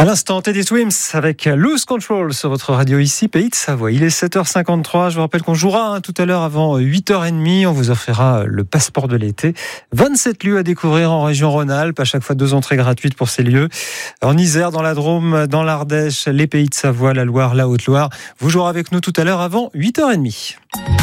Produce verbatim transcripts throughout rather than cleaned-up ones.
À l'instant, Teddy Swims avec Lose Control sur votre radio ici, Pays de Savoie. Il est sept heures cinquante-trois. Je vous rappelle qu'on jouera hein, tout à l'heure avant huit heures trente. On vous offrira le passeport de l'été. vingt-sept lieux à découvrir en région Rhône-Alpes. À chaque fois, deux entrées gratuites pour ces lieux. En Isère, dans la Drôme, dans l'Ardèche, les Pays de Savoie, la Loire, la Haute-Loire. Vous jouerez avec nous tout à l'heure avant huit heures trente.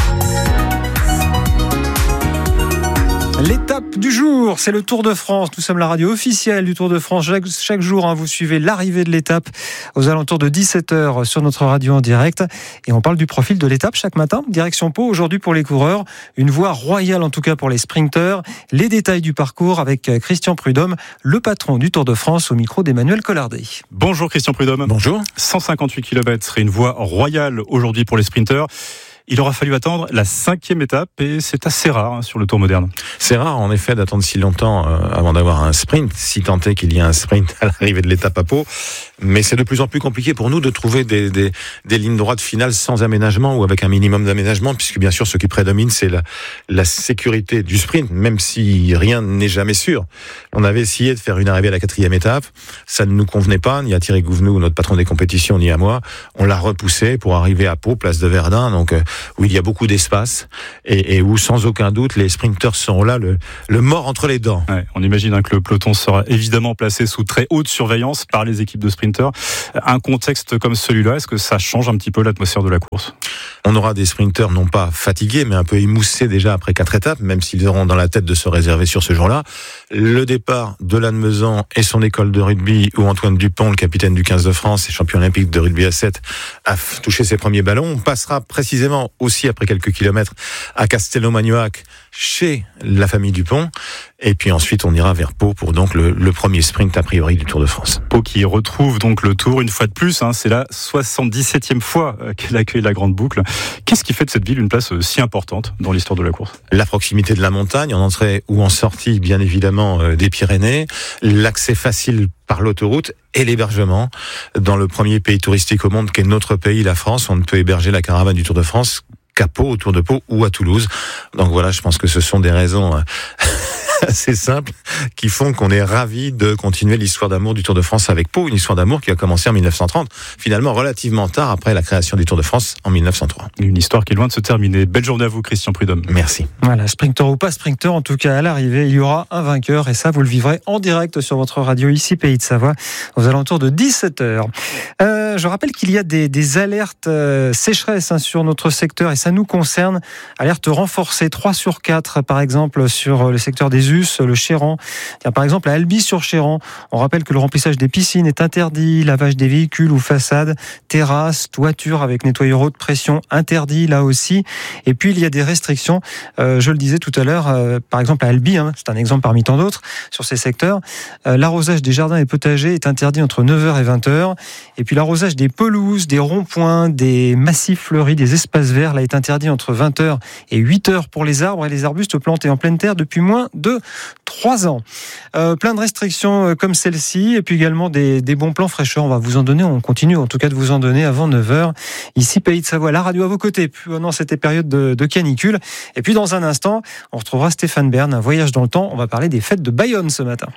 L'étape du jour, c'est le Tour de France. Nous sommes la radio officielle du Tour de France. Chaque, chaque jour, hein, vous suivez l'arrivée de l'étape aux alentours de dix-sept heures sur notre radio en direct. Et on parle du profil de l'étape chaque matin. Direction Pau, aujourd'hui pour les coureurs. Une voie royale en tout cas pour les sprinteurs. Les détails du parcours avec Christian Prudhomme, le patron du Tour de France, au micro d'Emmanuel Collardet. Bonjour Christian Prudhomme. Bonjour. cent cinquante-huit kilomètres et une voie royale aujourd'hui pour les sprinteurs. Il aura fallu attendre la cinquième étape et c'est assez rare hein, sur le Tour moderne. C'est rare en effet d'attendre si longtemps euh, avant d'avoir un sprint, si tant est qu'il y a un sprint à l'arrivée de l'étape à Pau. Mais c'est de plus en plus compliqué pour nous de trouver des, des, des lignes droites finales sans aménagement ou avec un minimum d'aménagement, puisque bien sûr ce qui prédomine c'est la, la sécurité du sprint, même si rien n'est jamais sûr. On avait essayé de faire une arrivée à la quatrième étape, ça ne nous convenait pas, ni à Thierry Gouvenou, notre patron des compétitions, ni à moi. On l'a repoussé pour arriver à Pau, place de Verdun, donc euh, où il y a beaucoup d'espace et, et où sans aucun doute les sprinteurs seront là, le, le mort entre les dents. Ouais, on imagine hein, que le peloton sera évidemment placé sous très haute surveillance par les équipes de sprinteurs. Un contexte comme celui-là, est-ce que ça change un petit peu l'atmosphère de la course ? On aura des sprinteurs non pas fatigués, mais un peu émoussés déjà après quatre étapes, même s'ils auront dans la tête de se réserver sur ce jour-là. Le départ de Lannemezan et son école de rugby, où Antoine Dupont, le capitaine du quinze de France et champion olympique de rugby à sept, a touché ses premiers ballons. On passera précisément aussi après quelques kilomètres à Castelnau-Magnoac, chez la famille Dupont. Et puis ensuite, on ira vers Pau pour donc le, le premier sprint a priori du Tour de France. Pau qui retrouve donc le Tour une fois de plus. Hein, c'est la soixante-dix-septième fois qu'elle accueille la Grande Boucle. Qu'est-ce qui fait de cette ville une place si importante dans l'histoire de la course ? La proximité de la montagne, en entrée ou en sortie, bien évidemment, euh, des Pyrénées. L'accès facile par l'autoroute et l'hébergement. Dans le premier pays touristique au monde qu'est notre pays, la France, on ne peut héberger la caravane du Tour de France qu'à Pau, autour de Pau ou à Toulouse. Donc voilà, je pense que ce sont des raisons euh, assez simples qui font qu'on est ravis de continuer l'histoire d'amour du Tour de France avec Pau, une histoire d'amour qui a commencé en dix-neuf cent trente, finalement relativement tard après la création du Tour de France en dix-neuf cent trois. Une histoire qui est loin de se terminer. Belle journée à vous Christian Prudhomme. Merci. Voilà, sprinter ou pas sprinter, en tout cas à l'arrivée, il y aura un vainqueur et ça vous le vivrez en direct sur votre radio ici Pays de Savoie aux alentours de dix-sept heures. Euh, je rappelle qu'il y a des, des alertes euh, sécheresse hein, sur notre secteur et ça nous concerne. Alerte renforcée trois sur quatre par exemple sur le secteur des U S, le Chéran. Tiens, par exemple à Albi-sur-Chéran, on rappelle que le remplissage des piscines est interdit, lavage des véhicules ou façades, terrasses, toitures avec nettoyeur haute pression interdit là aussi. Et puis il y a des restrictions, euh, je le disais tout à l'heure, euh, par exemple à Albi, hein, c'est un exemple parmi tant d'autres sur ces secteurs, euh, l'arrosage des jardins et potagers est interdit entre neuf heures et vingt heures. Et puis l'arrosage des pelouses, des ronds-points, des massifs fleuris, des espaces verts là est interdit entre vingt heures et huit heures pour les arbres et les arbustes plantés en pleine terre depuis moins de trois ans. Euh, plein de restrictions comme celle-ci et puis également des, des bons plans fraîcheur. On va vous en donner, on continue en tout cas de vous en donner avant neuf heures. Ici, Pays de Savoie, la radio à vos côtés pendant cette période de, de canicule. Et puis dans un instant, on retrouvera Stéphane Bern, un voyage dans le temps. On va parler des fêtes de Bayonne ce matin.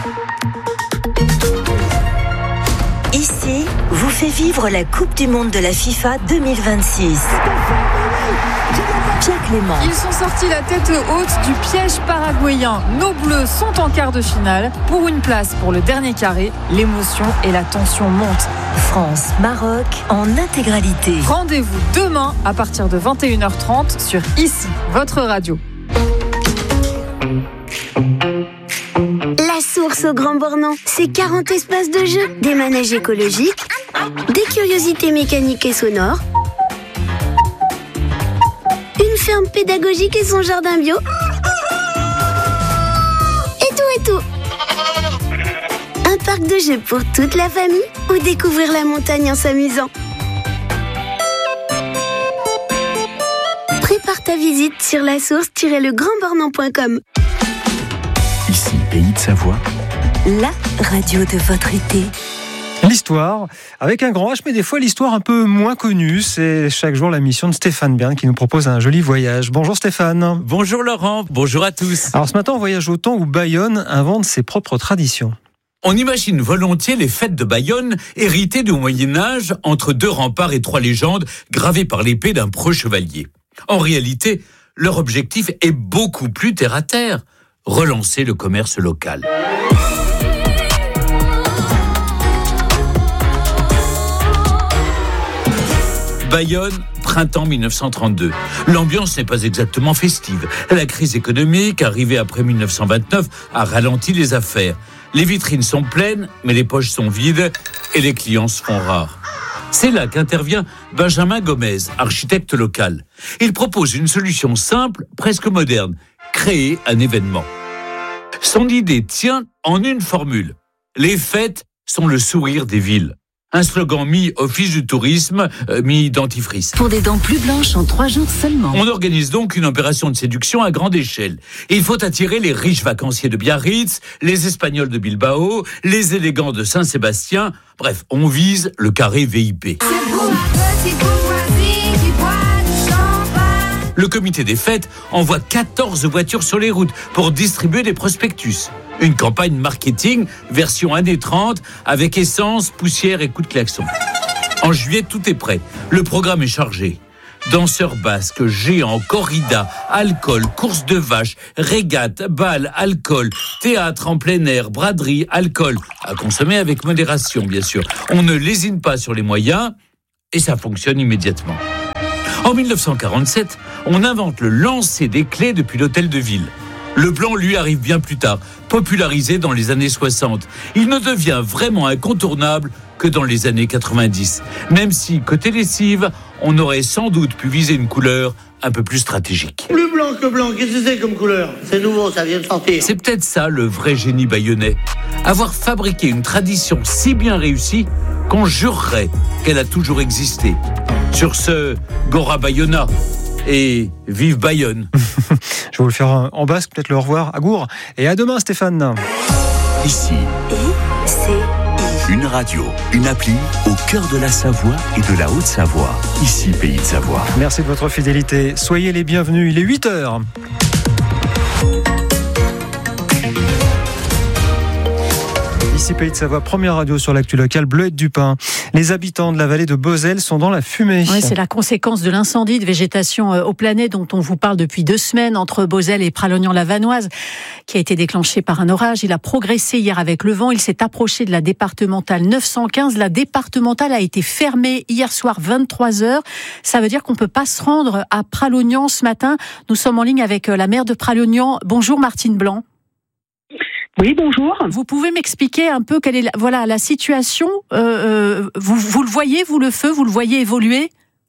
Ici, vous fait vivre la Coupe du Monde de la FIFA deux mille vingt-six. Pierre Clément. Ils sont sortis la tête haute du piège paraguayen. Nos Bleus sont en quart de finale. Pour une place pour le dernier carré, l'émotion et la tension montent. France-Maroc en intégralité. Rendez-vous demain à partir de vingt et une heures trente sur Ici, votre radio. La source au Grand Bornand, c'est quarante espaces de jeu, des manèges écologiques, des curiosités mécaniques et sonores, une ferme pédagogique et son jardin bio, et tout et tout. Un parc de jeux pour toute la famille ou découvrir la montagne en s'amusant. Prépare ta visite sur la source tiret le grand bornand point com. Ici, Pays de Savoie, la radio de votre été. L'histoire, avec un grand H, mais des fois l'histoire un peu moins connue. C'est chaque jour la mission de Stéphane Bern qui nous propose un joli voyage. Bonjour Stéphane. Bonjour Laurent, bonjour à tous. Alors ce matin, on voyage au temps où Bayonne invente ses propres traditions. On imagine volontiers les fêtes de Bayonne héritées du Moyen-Âge entre deux remparts et trois légendes gravées par l'épée d'un preux chevalier. En réalité, leur objectif est beaucoup plus terre-à-terre, relancer le commerce local. Bayonne, printemps dix-neuf cent trente-deux. L'ambiance n'est pas exactement festive. La crise économique, arrivée après dix-neuf cent vingt-neuf, a ralenti les affaires. Les vitrines sont pleines, mais les poches sont vides et les clients se font rares. C'est là qu'intervient Benjamin Gomez, architecte local. Il propose une solution simple, presque moderne, créer un événement. Son idée tient en une formule. Les fêtes sont le sourire des villes. Un slogan mi-office du tourisme, euh, mi-dentifrice. Pour des dents plus blanches en trois jours seulement. On organise donc une opération de séduction à grande échelle. Il faut attirer les riches vacanciers de Biarritz, les Espagnols de Bilbao, les élégants de Saint-Sébastien. Bref, on vise le carré V I P. Le comité des fêtes envoie quatorze voitures sur les routes pour distribuer des prospectus. Une campagne marketing version années trente avec essence, poussière et coups de klaxon. En juillet, tout est prêt. Le programme est chargé. Danseurs basques, géants, corrida, alcool, course de vaches, régate, bal, alcool, théâtre en plein air, braderie, alcool. À consommer avec modération, bien sûr. On ne lésine pas sur les moyens et ça fonctionne immédiatement. En dix-neuf cent quarante-sept, on invente le lancer des clés depuis l'hôtel de ville. Le blanc, lui, arrive bien plus tard, popularisé dans les années soixante. Il ne devient vraiment incontournable que dans les années quatre-vingt-dix. Même si, côté lessive, on aurait sans doute pu viser une couleur un peu plus stratégique. Plus blanc que blanc, qu'est-ce que c'est comme couleur ? C'est nouveau, ça vient de sortir. C'est peut-être ça le vrai génie bayonnais. Avoir fabriqué une tradition si bien réussie qu'on jurerait qu'elle a toujours existé. Sur ce, Gora Bayona et vive Bayonne. Je vais vous le faire en basque, peut-être le au revoir. Agour et à demain Stéphane. Ici, I C I. une radio, une appli au cœur de la Savoie et de la Haute-Savoie. Ici, Pays de Savoie. Merci de votre fidélité. Soyez les bienvenus. Il est huit heures. Ici Pays de Savoie, première radio sur l'actu locale, Bleuette du Pin. Les habitants de la vallée de Beauzelle sont dans la fumée. Oui, c'est la conséquence de l'incendie de végétation au Planet dont on vous parle depuis deux semaines entre Beauzelle et Pralognan-la-Vanoise qui a été déclenché par un orage. Il a progressé hier avec le vent. Il s'est approché de la départementale neuf cent quinze. La départementale a été fermée hier soir vingt-trois heures. Ça veut dire qu'on ne peut pas se rendre à Pralognan ce matin. Nous sommes en ligne avec la maire de Pralognan. Bonjour Martine Blanc. Oui, bonjour. Vous pouvez m'expliquer un peu quelle est la, voilà, la situation euh, vous, vous le voyez, vous, le feu, vous le voyez évoluer ?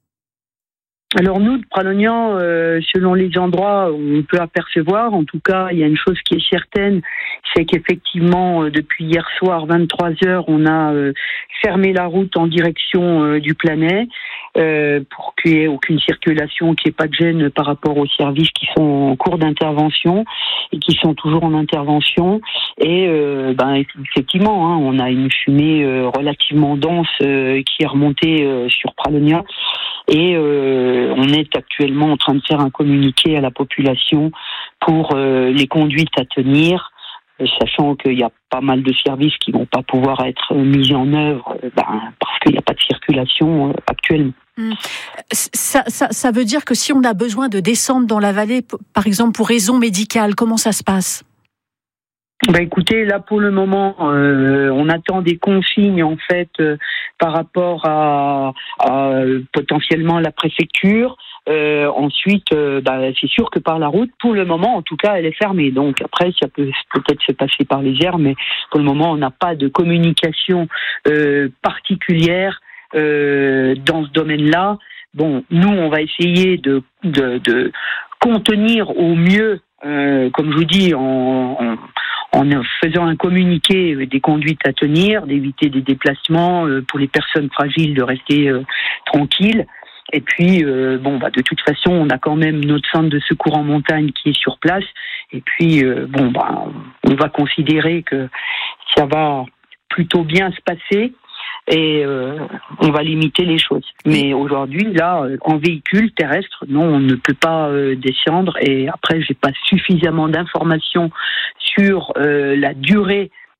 Alors nous, de Pralognan, euh, selon les endroits, on peut apercevoir. En tout cas, il y a une chose qui est certaine, c'est qu'effectivement, euh, depuis hier soir, vingt-trois heures, on a euh, fermé la route en direction euh, du Planet euh, pour qu'il n'y ait aucune circulation, qu'il n'y ait pas de gêne par rapport aux services qui sont en cours d'intervention et qui sont toujours en intervention. Et euh, ben, effectivement, hein, on a une fumée euh, relativement dense euh, qui est remontée euh, sur Pralognan. Et euh, on est actuellement en train de faire un communiqué à la population pour euh, les conduites à tenir, euh, sachant qu'il y a pas mal de services qui vont pas pouvoir être mis en œuvre euh, ben, parce qu'il n'y a pas de circulation euh, actuellement. Mmh. Ça, ça, ça veut dire que si on a besoin de descendre dans la vallée, par exemple pour raison médicale, comment ça se passe ? Bah écoutez, là pour le moment, euh, on attend des consignes en fait euh, par rapport à, à euh, potentiellement la préfecture. Euh, ensuite, euh, bah, c'est sûr que par la route, pour le moment, en tout cas, elle est fermée. Donc après, ça peut peut-être se passer par les airs, mais pour le moment, on n'a pas de communication euh, particulière euh, dans ce domaine-là. Bon, nous, on va essayer de, de, de contenir au mieux, euh, comme je vous dis, en, en en faisant un communiqué des conduites à tenir, d'éviter des déplacements, euh, pour les personnes fragiles de rester euh, tranquilles. Et puis, euh, bon, bah, de toute façon, on a quand même notre centre de secours en montagne qui est sur place. Et puis, euh, bon, bah, on va considérer que ça va plutôt bien se passer. Et euh, on va limiter les choses. Mais aujourd'hui, là, en véhicule terrestre, non, on ne peut pas euh, descendre. Et après, j'ai pas suffisamment d'informations sur euh, la durée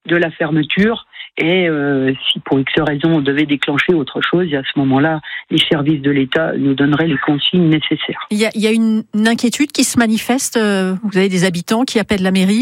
de la fermeture. Et euh, si pour X raison on devait déclencher autre chose, à ce moment-là, les services de l'État nous donneraient les consignes nécessaires. Il y a, il y a une, une inquiétude qui se manifeste. Vous avez des habitants qui appellent la mairie ?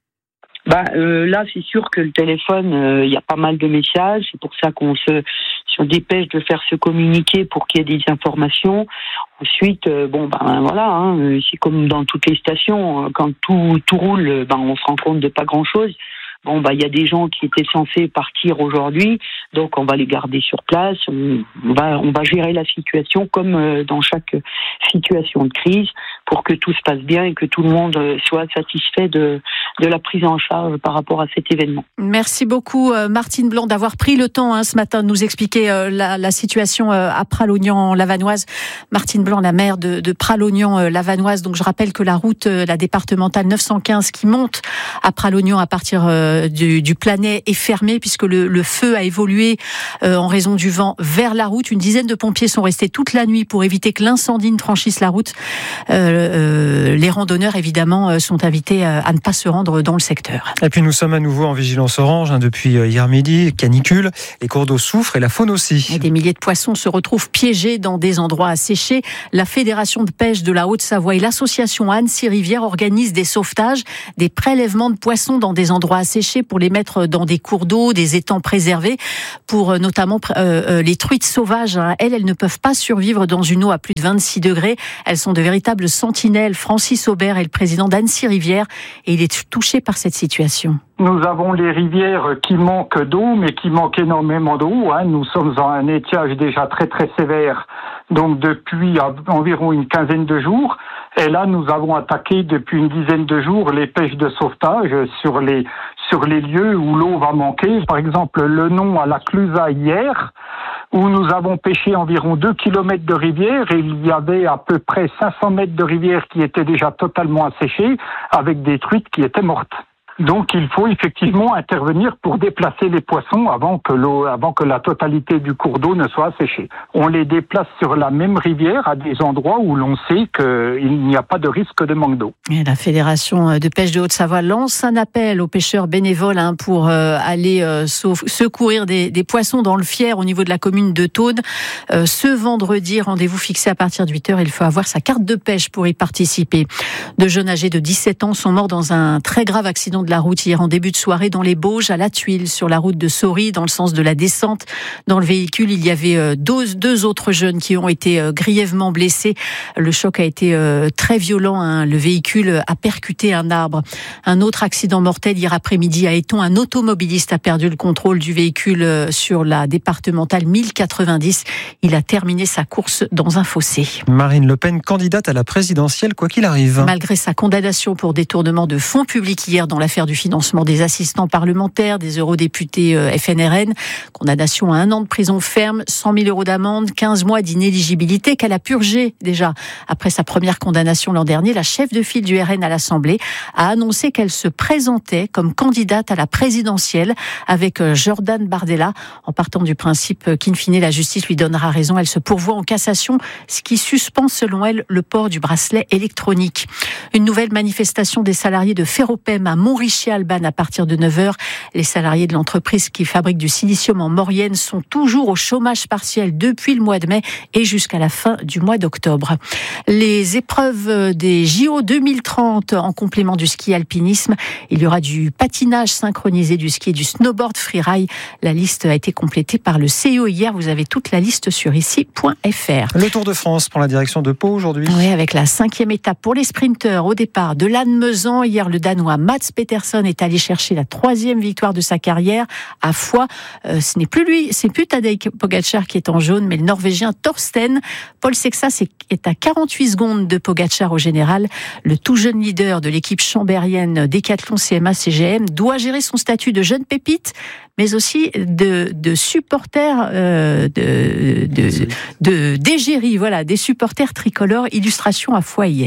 Bah euh, là, c'est sûr que le téléphone, il euh, y a pas mal de messages. C'est pour ça qu'on se, se dépêche de faire se communiquer pour qu'il y ait des informations. Ensuite, euh, bon ben voilà, hein, c'est comme dans toutes les stations, quand tout tout roule, ben on se rend compte de pas grand-chose. Bon, bah, il y a des gens qui étaient censés partir aujourd'hui, donc on va les garder sur place. On va, on va gérer la situation comme dans chaque situation de crise pour que tout se passe bien et que tout le monde soit satisfait de, de la prise en charge par rapport à cet événement. Merci beaucoup, Martine Blanc, d'avoir pris le temps hein, ce matin de nous expliquer la, la situation à Pralognan-Lavanoise. Martine Blanc, la maire de, de Pralognan-Lavanoise. Donc, je rappelle que la route, la départementale neuf cent quinze qui monte à Pralognan à partir Du, du Planet est fermé puisque le, le feu a évolué euh, en raison du vent vers la route. Une dizaine de pompiers sont restés toute la nuit pour éviter que l'incendie ne franchisse la route. Euh, euh, les randonneurs, évidemment, sont invités à ne pas se rendre dans le secteur. Et puis nous sommes à nouveau en vigilance orange hein, depuis hier midi. Canicule, les cours d'eau souffrent et la faune aussi. Et des milliers de poissons se retrouvent piégés dans des endroits asséchés. La Fédération de pêche de la Haute-Savoie et l'association Annecy-Rivière organisent des sauvetages, des prélèvements de poissons dans des endroits asséchés pour les mettre dans des cours d'eau, des étangs préservés, pour notamment euh, les truites sauvages. Hein. Elles, elles ne peuvent pas survivre dans une eau à plus de vingt-six degrés. Elles sont de véritables sentinelles. Francis Aubert est le président d'Annecy-Rivière et il est touché par cette situation. Nous avons les rivières qui manquent d'eau, mais qui manquent énormément d'eau. Hein. Nous sommes en un étiage déjà très très sévère, donc depuis environ une quinzaine de jours. Et là, nous avons attaqué depuis une dizaine de jours les pêches de sauvetage sur les sur les lieux où l'eau va manquer. Par exemple, le nom à la Clusa hier, où nous avons pêché environ deux kilomètres de rivière et il y avait à peu près cinq cents mètres de rivière qui étaient déjà totalement asséchés avec des truites qui étaient mortes. Donc il faut effectivement intervenir pour déplacer les poissons avant que l'eau, avant que la totalité du cours d'eau ne soit asséchée. On les déplace sur la même rivière à des endroits où l'on sait qu'il n'y a pas de risque de manque d'eau. Et la Fédération de pêche de Haute-Savoie lance un appel aux pêcheurs bénévoles hein, pour euh, aller euh, secourir des, des poissons dans le Fier au niveau de la commune de Thônes. Euh, ce vendredi, rendez-vous fixé à partir de huit heures, il faut avoir sa carte de pêche pour y participer. Deux jeunes âgés de dix-sept ans sont morts dans un très grave accident de la route hier en début de soirée dans les Bauges à La Tuile sur la route de Saury dans le sens de la descente. Dans le véhicule, il y avait deux, deux autres jeunes qui ont été grièvement blessés. Le choc a été très violent. Hein. Le véhicule a percuté un arbre. Un autre accident mortel hier après-midi à Éton. Un automobiliste a perdu le contrôle du véhicule sur la départementale mille quatre-vingt-dix. Il a terminé sa course dans un fossé. Marine Le Pen, candidate à la présidentielle, quoi qu'il arrive. Malgré sa condamnation pour détournement de fonds publics hier dans l'affaire du financement des assistants parlementaires, des eurodéputés F N R N. Condamnation à un an de prison ferme, cent mille euros d'amende, quinze mois d'inéligibilité qu'elle a purgé déjà. Après sa première condamnation l'an dernier, la chef de file du R N à l'Assemblée a annoncé qu'elle se présentait comme candidate à la présidentielle avec Jordan Bardella. En partant du principe qu'in fine la justice lui donnera raison, elle se pourvoit en cassation, ce qui suspend selon elle le port du bracelet électronique. Une nouvelle manifestation des salariés de Ferropem à Montrichet-Alban à partir de neuf heures. Les salariés de l'entreprise qui fabrique du silicium en Maurienne sont toujours au chômage partiel depuis le mois de mai et jusqu'à la fin du mois d'octobre. Les épreuves des J O deux mille trente en complément du ski alpinisme, il y aura du patinage synchronisé, du ski et du snowboard freeride. La liste a été complétée par le C I O hier. Vous avez toute la liste sur ici point f r. Le Tour de France prend la direction de Pau aujourd'hui. Oui, avec la cinquième étape pour les sprinteurs au départ de Lannemezan. Hier, le Danois Mats Peterson est allé chercher la troisième victoire de sa carrière à Foix. Euh, ce n'est plus lui, c'est plus Tadej Pogačar qui est en jaune, mais le Norvégien Thorsten. Paul Sexas est à quarante-huit secondes de Pogačar au général. Le tout jeune leader de l'équipe chambérienne Décathlon C M A C G M doit gérer son statut de jeune pépite, mais aussi de, de supporter euh, de, de, de, d'égérie, voilà, des supporters tricolores. Illustration à Foix hier.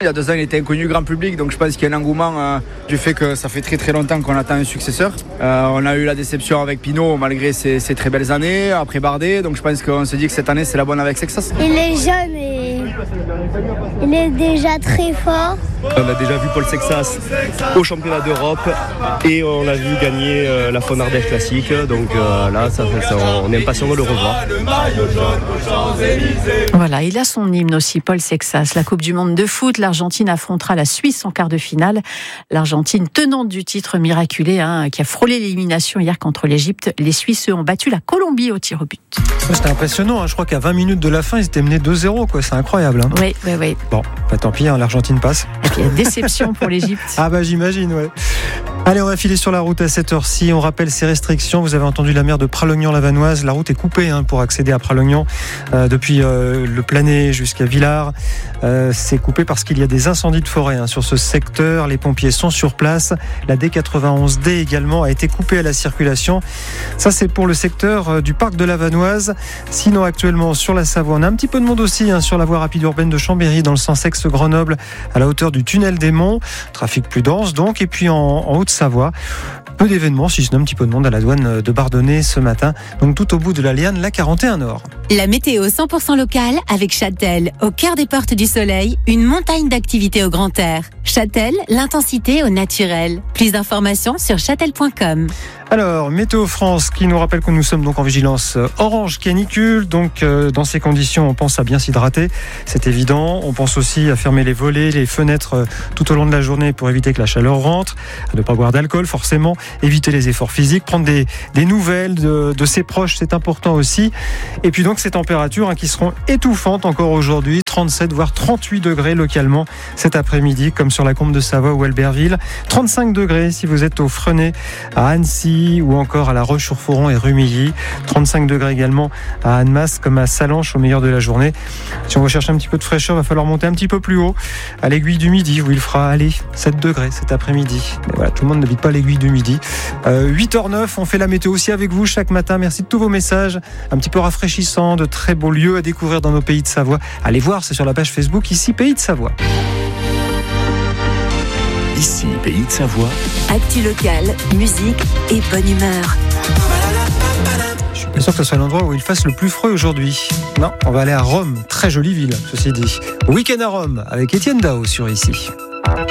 Il y a deux ans, il était inconnu grand public, donc je pense qu'il y a un engouement euh, du fait que ça fait très très longtemps qu'on attend un successeur. Euh, on a eu la déception avec Pinot malgré ses, ses très belles années, après Bardet, donc je pense qu'on se dit que cette année c'est la bonne avec Sexas. Il est jeune et il est déjà très fort. On a déjà vu Paul Sexas au championnat d'Europe et on l'a vu gagner euh, la Faune Ardèche classique, donc euh, là ça, ça, on est impatient de le revoir. Voilà, il a son hymne aussi, Paul Sexas. La Coupe du Monde de foot, l'Argentine affrontera la Suisse en quart de finale. L'Argentine, tenante du titre miraculé, hein, qui a frôlé l'élimination hier contre l'Égypte. Les Suisses ont battu la Colombie au tir au but. C'était impressionnant, hein. Je crois qu'à vingt minutes de la fin, ils étaient menés deux zéro, quoi. C'est incroyable. Hein. Oui, oui, oui. Bon, bah, tant pis, hein, l'Argentine passe. Et puis, déception pour l'Égypte. Ah bah j'imagine, ouais. Allez, on va filer sur la route à cette heure-ci. On rappelle ces restrictions. Vous avez entendu la maire de Pralognan-la-Vanoise. La route est coupée hein, pour accéder à Pralognan euh, depuis euh, le Planet jusqu'à Villars. Euh, c'est coupé parce qu'il y a des incendies de forêt hein, sur ce secteur. Les pompiers sont sur place. La D quatre-vingt-onze D également a été coupée à la circulation. Ça, c'est pour le secteur euh, du parc de la Vanoise. Sinon, actuellement, sur la Savoie, on a un petit peu de monde aussi hein, sur la voie rapide urbaine de Chambéry dans le sens Aix-Grenoble à la hauteur du tunnel des Monts. Trafic plus dense donc. Et puis en, en Haute-Savoie, peu d'événements, si ce n'est un petit peu de monde à la douane de Bardonnay ce matin. Donc tout au bout de la Liane, la quarante et un Nord. La météo cent pour cent locale avec Châtel. Au cœur des portes du soleil, une montagne d'activités au grand air. Châtel, l'intensité au naturel. Plus d'informations sur châtel point com. Alors, Météo France qui nous rappelle que nous sommes donc en vigilance orange canicule. Donc, euh, dans ces conditions, on pense à bien s'hydrater. C'est évident. On pense aussi à fermer les volets, les fenêtres euh, tout au long de la journée pour éviter que la chaleur rentre. À ne pas boire d'alcool, forcément. Éviter les efforts physiques. Prendre des, des nouvelles de, de ses proches, c'est important aussi. Et puis donc, ces températures hein, qui seront étouffantes encore aujourd'hui. trente-sept voire trente-huit degrés localement cet après-midi, comme sur la Combe de Savoie ou Albertville. trente-cinq degrés si vous êtes au Fresnay, à Annecy ou encore à La Roche-sur-Foron et Rumilly. trente-cinq degrés également à Annemasse comme à Salanches au meilleur de la journée. Si on recherche un petit peu de fraîcheur, il va falloir monter un petit peu plus haut à l'Aiguille du Midi où il fera allez, sept degrés cet après-midi. Mais voilà, tout le monde n'habite pas l'Aiguille du Midi. Euh, huit heures neuf, on fait la météo aussi avec vous chaque matin. Merci de tous vos messages. Un petit peu rafraîchissant, de très beaux lieux à découvrir dans nos pays de Savoie. Allez voir, c'est sur la page Facebook ici Pays de Savoie. Ici, Pays de Savoie. Actu locale, musique et bonne humeur. Je suis pas sûr que ce soit l'endroit où il fasse le plus froid aujourd'hui. Non, on va aller à Rome, très jolie ville, ceci dit. Week-end à Rome avec Étienne Dao sur ici.